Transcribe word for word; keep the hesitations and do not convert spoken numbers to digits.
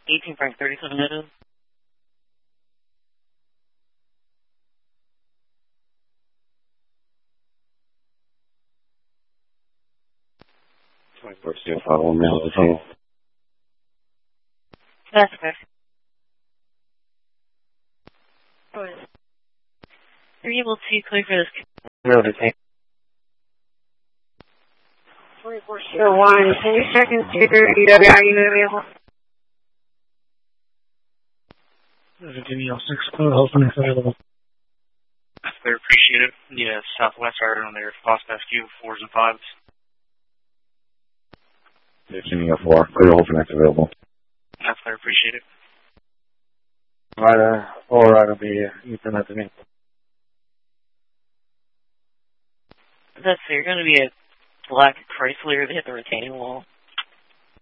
eighteen Frank thirty-seven native. twenty-four C F five one mail to the tunnel. That's okay. Are you able to clear for this? Mail to tank. twenty-four C F one, can you check and see if your E W I unit available? Virginia six, open if available. They're appreciative. Yeah, Southwest Rider on their Foss Rescue, fours and fives. Virginia four, clear hold for next available. That's they're appreciative. Rider, four rider be Ethernet to me. That's so you're going to be a black Chrysler to hit the retaining wall.